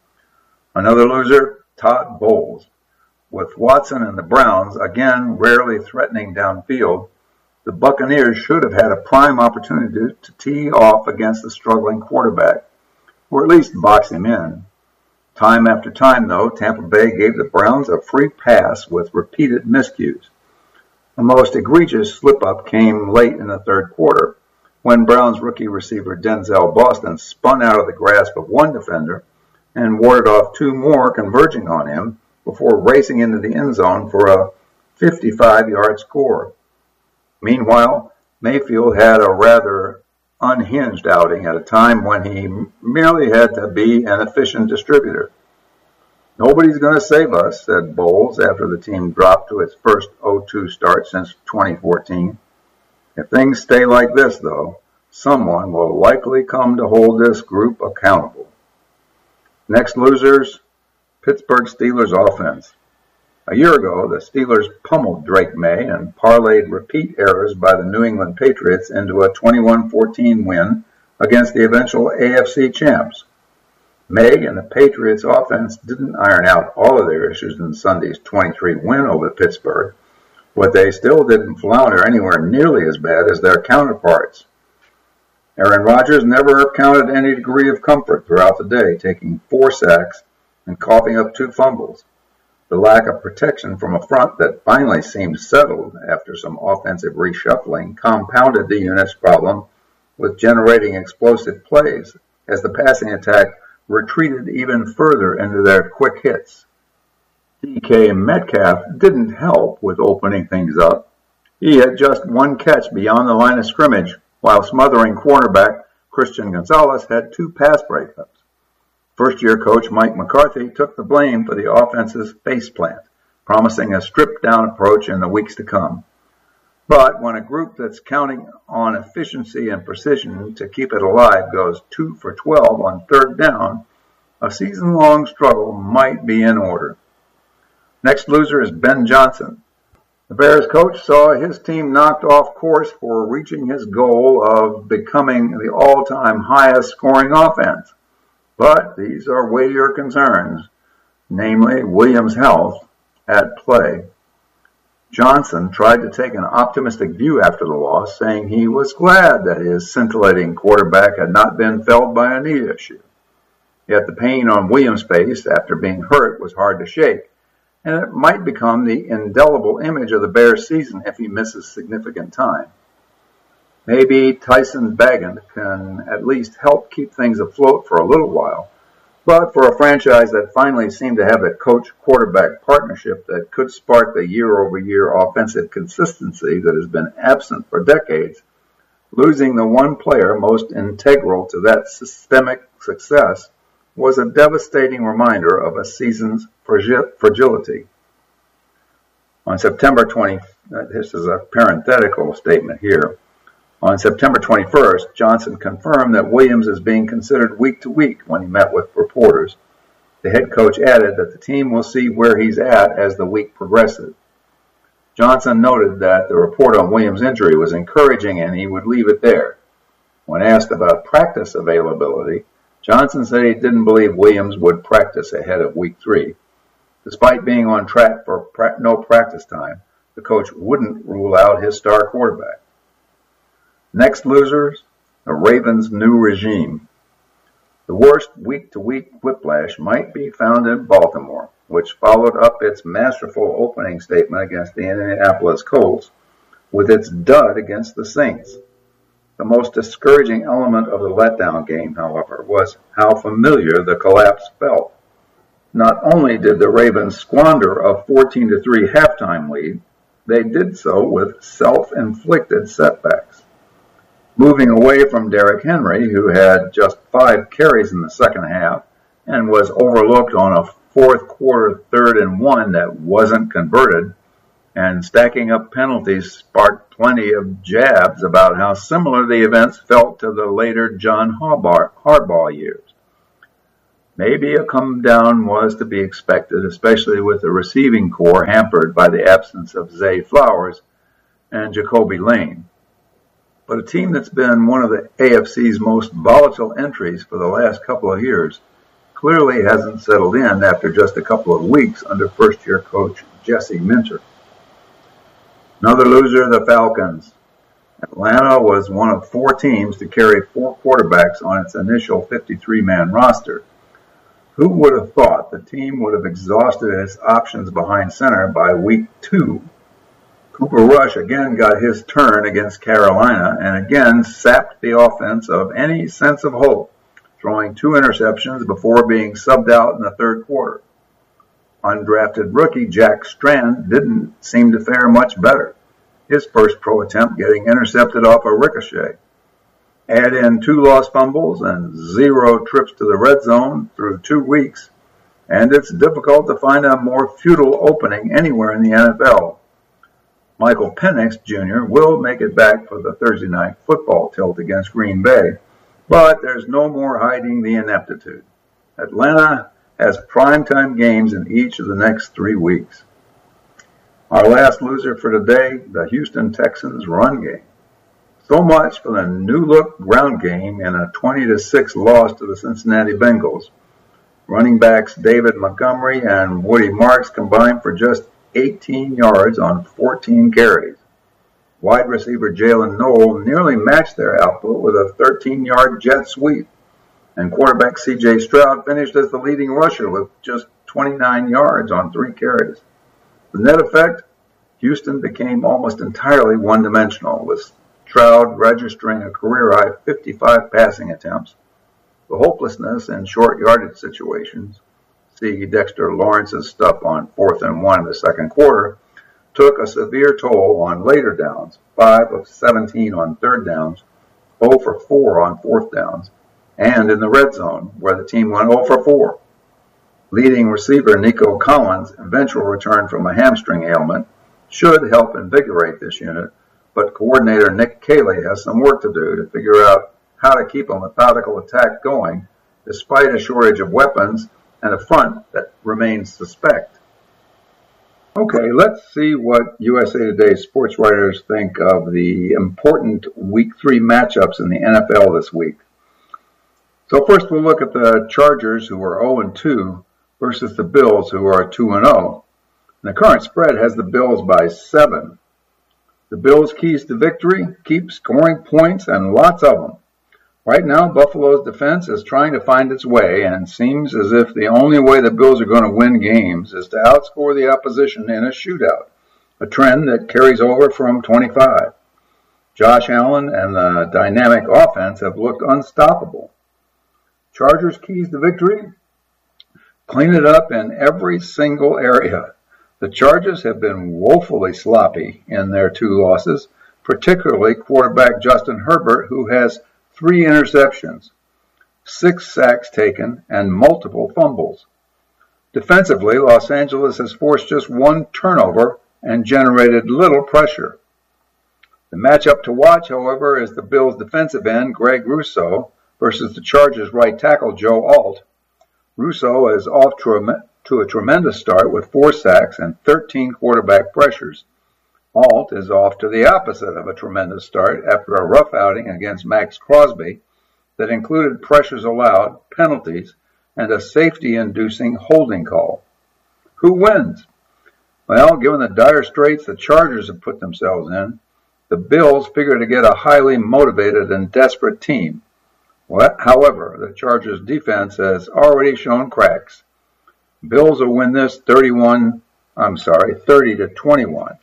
Another loser, Todd Bowles. With Watson and the Browns again rarely threatening downfield, the Buccaneers should have had a prime opportunity to tee off against the struggling quarterback, or at least box him in. Time after time, though, Tampa Bay gave the Browns a free pass with repeated miscues. The most egregious slip-up came late in the third quarter, when Browns rookie receiver Denzel Boston spun out of the grasp of one defender and warded off two more converging on him before racing into the end zone for a fifty-five-yard score. Meanwhile, Mayfield had a rather unhinged outing at a time when he merely had to be an efficient distributor. "Nobody's going to save us," said Bowles after the team dropped to its first oh two start since twenty fourteen. "If things stay like this, though, someone will likely come to hold this group accountable." Next losers, Pittsburgh Steelers offense. A year ago, the Steelers pummeled Drake May and parlayed repeat errors by the New England Patriots into a twenty-one fourteen win against the eventual A F C champs. May and the Patriots offense didn't iron out all of their issues in Sunday's twenty-three win over Pittsburgh, but they still didn't flounder anywhere nearly as bad as their counterparts. Aaron Rodgers never counted any degree of comfort throughout the day, taking four sacks and coughing up two fumbles. The lack of protection from a front that finally seemed settled after some offensive reshuffling compounded the unit's problem with generating explosive plays as the passing attack retreated even further into their quick hits. D K Metcalf didn't help with opening things up. He had just one catch beyond the line of scrimmage, while smothering quarterback Christian Gonzalez had two pass breakups. First-year coach Mike McCarthy took the blame for the offense's faceplant, promising a stripped-down approach in the weeks to come. But when a group that's counting on efficiency and precision to keep it alive goes two for twelve on third down, a season-long struggle might be in order. Next loser is Ben Johnson. The Bears coach saw his team knocked off course for reaching his goal of becoming the all-time highest scoring offense. But these are weightier concerns, namely Williams' health, at play. Johnson tried to take an optimistic view after the loss, saying he was glad that his scintillating quarterback had not been felled by a knee issue. Yet the pain on Williams' face after being hurt was hard to shake, and it might become the indelible image of the Bears' season if he misses significant time. Maybe Tyson Bagent can at least help keep things afloat for a little while, but for a franchise that finally seemed to have a coach-quarterback partnership that could spark the year-over-year offensive consistency that has been absent for decades, losing the one player most integral to that systemic success was a devastating reminder of a season's fragility. On September twentieth, this is a parenthetical statement here. On September twenty-first, Johnson confirmed that Williams is being considered week to week when he met with reporters. The head coach added that the team will see where he's at as the week progresses. Johnson noted that the report on Williams' injury was encouraging and he would leave it there. When asked about practice availability, Johnson said he didn't believe Williams would practice ahead of week three. Despite being on track for pra- no practice time, the coach wouldn't rule out his star quarterback. Next losers, the Ravens' new regime. The worst week-to-week whiplash might be found in Baltimore, which followed up its masterful opening statement against the Indianapolis Colts with its dud against the Saints. The most discouraging element of the letdown game, however, was how familiar the collapse felt. Not only did the Ravens squander a fourteen to three halftime lead, they did so with self-inflicted setbacks. Moving away from Derrick Henry, who had just five carries in the second half and was overlooked on a fourth quarter third and one that wasn't converted, and stacking up penalties sparked plenty of jabs about how similar the events felt to the later John Harbaugh, Harbaugh years. Maybe a come down was to be expected, especially with the receiving corps hampered by the absence of Zay Flowers and Jacoby Lane. But a team that's been one of the A F C's most volatile entries for the last couple of years clearly hasn't settled in after just a couple of weeks under first-year coach Jesse Minter. Another loser, the Falcons. Atlanta was one of four teams to carry four quarterbacks on its initial fifty-three man roster. Who would have thought the team would have exhausted its options behind center by week two? Cooper Rush again got his turn against Carolina and again sapped the offense of any sense of hope, throwing two interceptions before being subbed out in the third quarter. Undrafted rookie Jack Strand didn't seem to fare much better, his first pro attempt getting intercepted off a ricochet. Add in two lost fumbles and zero trips to the red zone through two weeks, and it's difficult to find a more futile opening anywhere in the N F L. Michael Penix Junior will make it back for the Thursday night football tilt against Green Bay, but there's no more hiding the ineptitude. Atlanta has primetime games in each of the next three weeks. Our last loser for today, the Houston Texans run game. So much for the new-look ground game in a twenty to six loss to the Cincinnati Bengals. Running backs David Montgomery and Woody Marks combined for just eighteen yards on fourteen carries. Wide receiver Jalen Noel nearly matched their output with a thirteen yard jet sweep, and quarterback C J Stroud finished as the leading rusher with just twenty-nine yards on three carries. The net effect, Houston became almost entirely one-dimensional, with Stroud registering a career-high fifty-five passing attempts. The hopelessness in short yardage situations, see Dexter Lawrence's stuff on fourth and one in the second quarter, took a severe toll on later downs, five of seventeen on third downs, zero for four on fourth downs, and in the red zone, where the team went zero for four. Leading receiver Nico Collins' eventual return from a hamstring ailment should help invigorate this unit, but coordinator Nick Caley has some work to do to figure out how to keep a methodical attack going, despite a shortage of weapons and a front that remains suspect. Okay, let's see what U S A Today sports writers think of the important week three matchups in the N F L this week. So first we'll look at the Chargers, who are oh and two, versus the Bills, who are two and oh. And the current spread has the Bills by seven. The Bills' keys to victory: keep scoring points, and lots of them. Right now, Buffalo's defense is trying to find its way, and seems as if the only way the Bills are going to win games is to outscore the opposition in a shootout, a trend that carries over from twenty-five. Josh Allen and the dynamic offense have looked unstoppable. Chargers' keys to victory: clean it up in every single area. The Chargers have been woefully sloppy in their two losses, particularly quarterback Justin Herbert, who has three interceptions, six sacks taken, and multiple fumbles. Defensively, Los Angeles has forced just one turnover and generated little pressure. The matchup to watch, however, is the Bills' defensive end, Greg Rousseau, versus the Chargers' right tackle, Joe Alt. Rousseau is off to a, to a tremendous start with four sacks and thirteen quarterback pressures. Alt is off to the opposite of a tremendous start after a rough outing against Max Crosby that included pressures allowed, penalties, and a safety-inducing holding call. Who wins? Well, given the dire straits the Chargers have put themselves in, the Bills figure to get a highly motivated and desperate team. However, the Chargers' defense has already shown cracks. Bills will win this thirty-one, I'm sorry, thirty to twenty-one.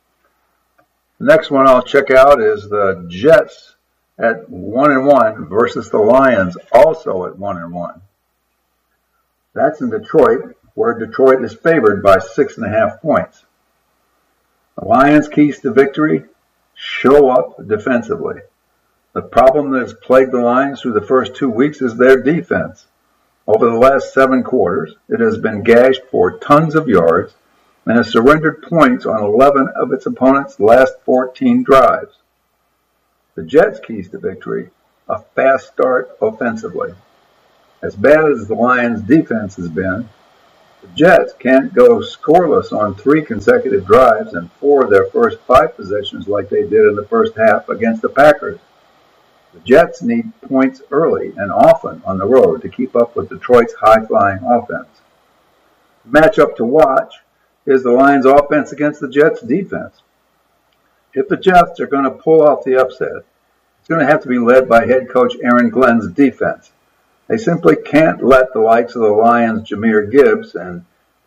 The next one I'll check out is the Jets at one and one versus the Lions, also at one and one. That's in Detroit, where Detroit is favored by six and a half points. The Lions' keys to victory: show up defensively. The problem that has plagued the Lions through the first two weeks is their defense. Over the last seven quarters, it has been gashed for tons of yards and has surrendered points on eleven of its opponents' last fourteen drives. The Jets' keys to victory: a fast start offensively. As bad as the Lions' defense has been, the Jets can't go scoreless on three consecutive drives and four of their first five possessions like they did in the first half against the Packers. The Jets need points early and often on the road to keep up with Detroit's high-flying offense. The matchup to watch is the Lions' offense against the Jets' defense. If the Jets are going to pull off the upset, it's going to have to be led by head coach Aaron Glenn's defense. They simply can't let the likes of the Lions' Jahmyr Gibbs and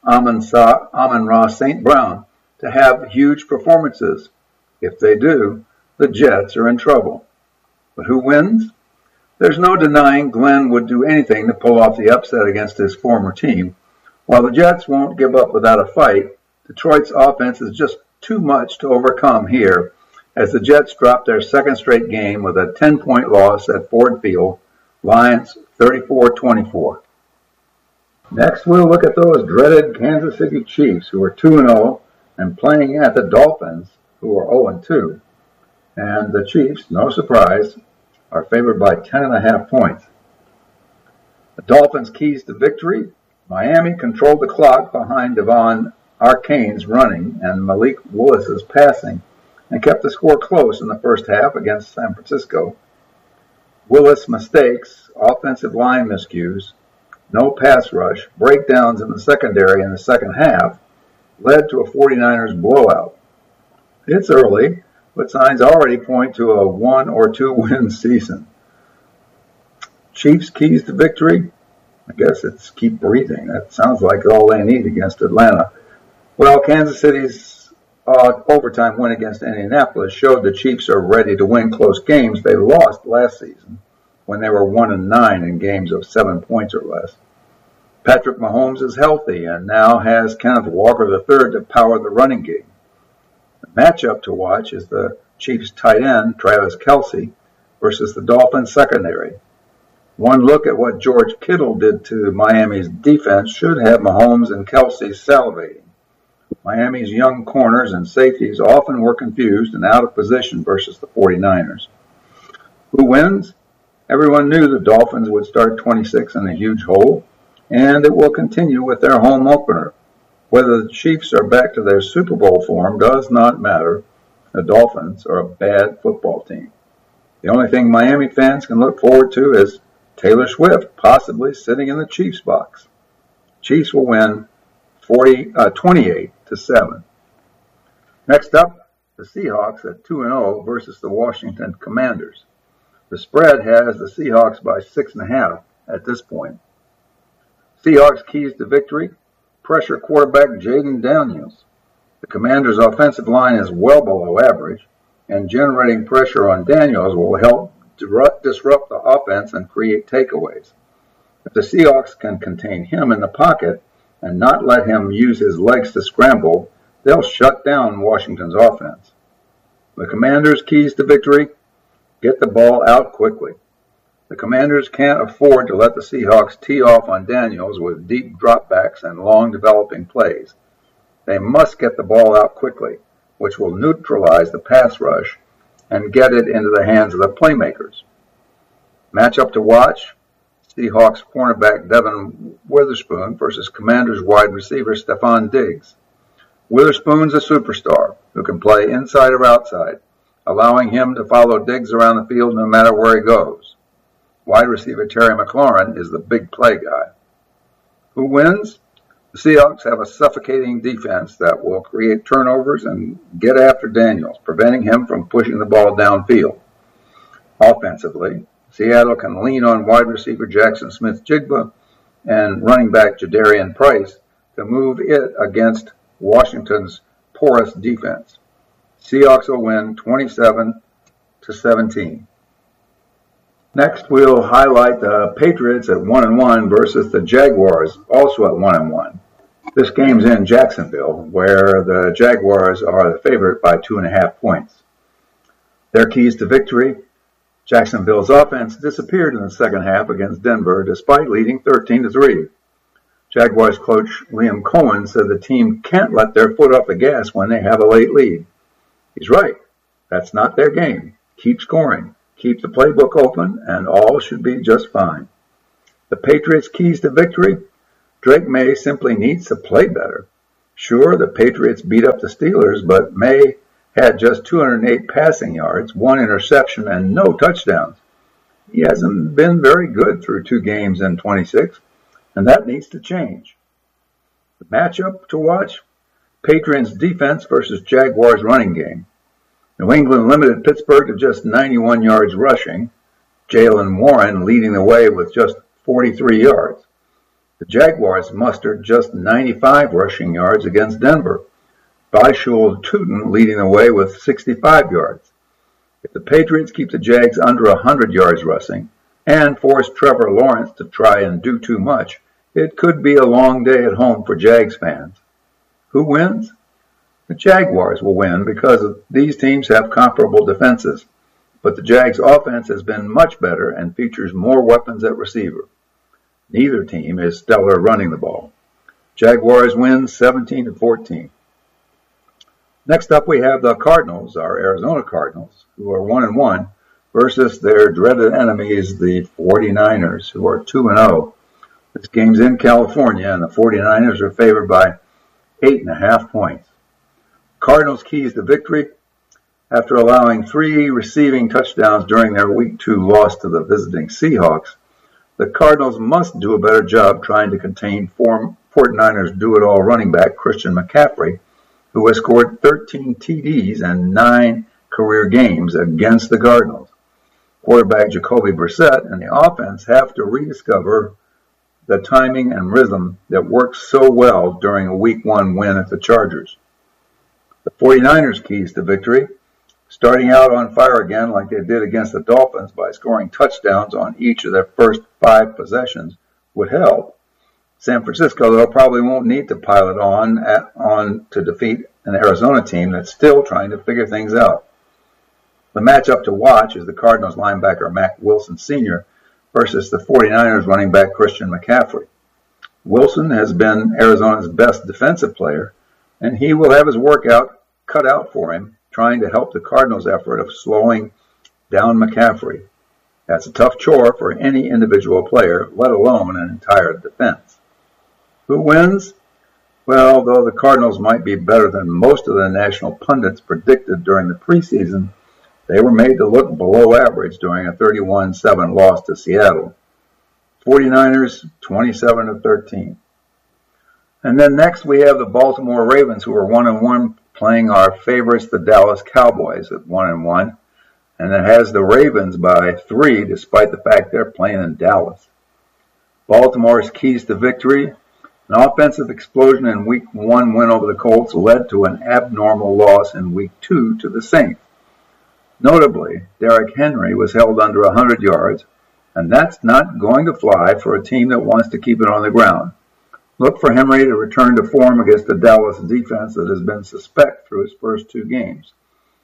Amon-Ra Saint Brown to have huge performances. If they do, the Jets are in trouble. But who wins? There's no denying Glenn would do anything to pull off the upset against his former team. While the Jets won't give up without a fight, Detroit's offense is just too much to overcome here as the Jets drop their second straight game with a ten-point loss at Ford Field, Lions thirty-four twenty-four. Next, we'll look at those dreaded Kansas City Chiefs, who are two and oh and playing at the Dolphins, who are oh and two. And the Chiefs, no surprise, are favored by ten and a half points. The Dolphins' keys to victory: Miami controlled the clock behind Devon Arcane's running and Malik Willis's passing and kept the score close in the first half against San Francisco. Willis' mistakes, offensive line miscues, no pass rush, breakdowns in the secondary in the second half led to a 49ers blowout. It's early, but signs already point to a one or two win season. Chiefs' keys to victory? I guess it's keep breathing. That sounds like all they need against Atlanta. Well, Kansas City's uh, overtime win against Indianapolis showed the Chiefs are ready to win close games they lost last season when they were one and nine in games of seven points or less. Patrick Mahomes is healthy and now has Kenneth Walker the third to power the running game. The matchup to watch is the Chiefs' tight end, Travis Kelce, versus the Dolphins' secondary. One look at what George Kittle did to Miami's defense should have Mahomes and Kelce salivating. Miami's young corners and safeties often were confused and out of position versus the 49ers. Who wins? Everyone knew the Dolphins would start twenty-six in a huge hole, and it will continue with their home opener. Whether the Chiefs are back to their Super Bowl form does not matter. The Dolphins are a bad football team. The only thing Miami fans can look forward to is Taylor Swift possibly sitting in the Chiefs box. Chiefs will win forty, uh, twenty-eight to seven. Next up, the Seahawks at two and oh versus the Washington Commanders. The spread has the Seahawks by six and a half at this point. Seahawks keys to victory: pressure quarterback Jaden Daniels. The Commanders' offensive line is well below average, and generating pressure on Daniels will help disrupt the offense and create takeaways. If the Seahawks can contain him in the pocket and not let him use his legs to scramble, they'll shut down Washington's offense. The Commanders' keys to victory: get the ball out quickly. The Commanders can't afford to let the Seahawks tee off on Daniels with deep dropbacks and long developing plays. They must get the ball out quickly, which will neutralize the pass rush and get it into the hands of the playmakers. Matchup to watch: Seahawks cornerback Devin Witherspoon versus Commanders wide receiver Stephon Diggs. Witherspoon's a superstar who can play inside or outside, allowing him to follow Diggs around the field no matter where he goes. Wide receiver Terry McLaurin is the big play guy. Who wins? The Seahawks have a suffocating defense that will create turnovers and get after Daniels, preventing him from pushing the ball downfield. Offensively, Seattle can lean on wide receiver Jackson Smith-Jigba and running back Jadarian Price to move it against Washington's porous defense. Seahawks will win twenty-seven to seventeen. Next, we'll highlight the Patriots at one and one versus the Jaguars, also at one and one. This game's in Jacksonville, where the Jaguars are the favorite by two and a half points. Their keys to victory: Jacksonville's offense disappeared in the second half against Denver despite leading thirteen to three. Jaguars coach Liam Cohen said the team can't let their foot off the gas when they have a late lead. He's right. That's not their game. Keep scoring. Keep the playbook open, and all should be just fine. The Patriots' keys to victory? Drake Maye simply needs to play better. Sure, the Patriots beat up the Steelers, but Maye had just two hundred eight passing yards, one interception, and no touchdowns. He hasn't been very good through two games in twenty-six, and that needs to change. The matchup to watch? Patriots defense versus Jaguars running game. New England limited Pittsburgh to just ninety-one yards rushing, Jaylen Warren leading the way with just forty-three yards. The Jaguars mustered just ninety-five rushing yards against Denver, Bishul Tuten leading the way with sixty-five yards. If the Patriots keep the Jags under one hundred yards rushing and force Trevor Lawrence to try and do too much, it could be a long day at home for Jags fans. Who wins? The Jaguars will win because these teams have comparable defenses, but the Jags' offense has been much better and features more weapons at receiver. Neither team is stellar running the ball. Jaguars win seventeen to fourteen. Next up we have the Cardinals, our Arizona Cardinals, who are one and one, versus their dreaded enemies, the forty-niners, who are two and oh. This game's in California, and the forty-niners are favored by eight and a half points. Cardinals' keys to victory: after allowing three receiving touchdowns during their week two loss to the visiting Seahawks, the Cardinals must do a better job trying to contain forty-niners do-it-all running back Christian McCaffrey, who has scored thirteen T Ds and nine career games against the Cardinals. Quarterback Jacoby Brissett and the offense have to rediscover the timing and rhythm that worked so well during a week one win at the Chargers. The forty-niners' keys to victory: starting out on fire again like they did against the Dolphins by scoring touchdowns on each of their first five possessions would help. San Francisco, though, probably won't need to pile it on, at, on to defeat an Arizona team that's still trying to figure things out. The matchup to watch is the Cardinals linebacker Mack Wilson Senior versus the forty-niners running back Christian McCaffrey. Wilson has been Arizona's best defensive player, and he will have his work out cut out for him trying to help the Cardinals' effort of slowing down McCaffrey. That's a tough chore for any individual player, let alone an entire defense. Who wins? Well, though the Cardinals might be better than most of the national pundits predicted during the preseason, they were made to look below average during a thirty-one seven loss to Seattle. forty-niners, twenty-seven to thirteen. And then next we have the Baltimore Ravens, who are one and one, playing our favorites, the Dallas Cowboys, at one and one. And it has the Ravens by three, despite the fact they're playing in Dallas. Baltimore's keys to victory: an offensive explosion in week one win over the Colts led to an abnormal loss in week two to the Saints. Notably, Derrick Henry was held under one hundred yards, and that's not going to fly for a team that wants to keep it on the ground. Look for Henry to return to form against the Dallas defense that has been suspect through his first two games.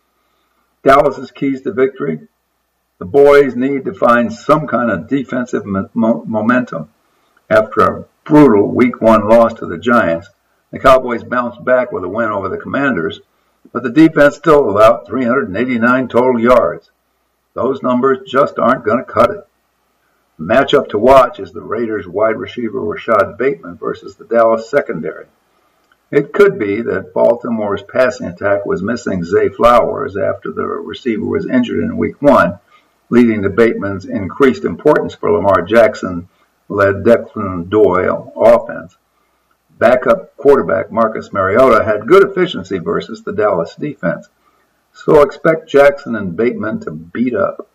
Dallas's keys to victory: the boys need to find some kind of defensive mo- momentum. After a brutal week one loss to the Giants, the Cowboys bounced back with a win over the Commanders, but the defense still allowed three hundred eighty-nine total yards. Those numbers just aren't going to cut it. The matchup to watch is the Raiders wide receiver Rashad Bateman versus the Dallas secondary. It could be that Baltimore's passing attack was missing Zay Flowers after the receiver was injured in week one, leading to Bateman's increased importance for Lamar Jackson-led Declan Doyle offense. Backup quarterback Marcus Mariota had good efficiency versus the Dallas defense, so expect Jackson and Bateman to beat up.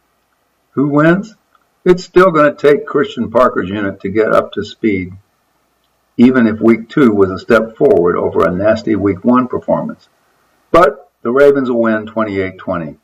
Who wins? It's still going to take Christian Parker's unit to get up to speed, even if week two was a step forward over a nasty week one performance. But the Ravens will win twenty-eight twenty.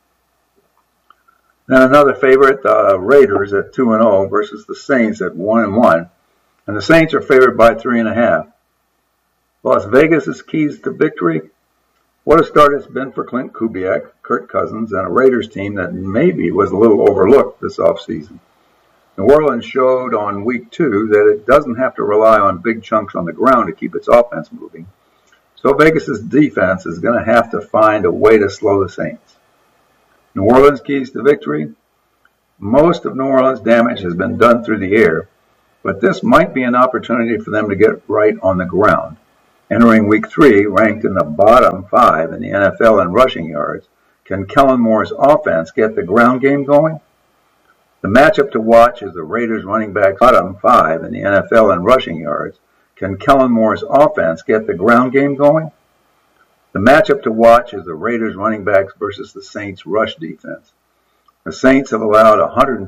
Then another favorite, the Raiders at two and oh versus the Saints at one and one, and the Saints are favored by three and a half. Las Vegas's keys to victory: what a start it's been for Clint Kubiak, Kirk Cousins, and a Raiders team that maybe was a little overlooked this offseason. New Orleans showed on week two that it doesn't have to rely on big chunks on the ground to keep its offense moving. So Vegas's defense is going to have to find a way to slow the Saints. New Orleans keys to victory: most of New Orleans' damage has been done through the air, but this might be an opportunity for them to get right on the ground. Entering week three, ranked in the bottom five in the N F L in rushing yards, can Kellen Moore's offense get the ground game going? The matchup to watch is the Raiders running backs bottom five in the N F L in rushing yards. Can Kellen Moore's offense get the ground game going? The matchup to watch is the Raiders running backs versus the Saints rush defense. The Saints have allowed one hundred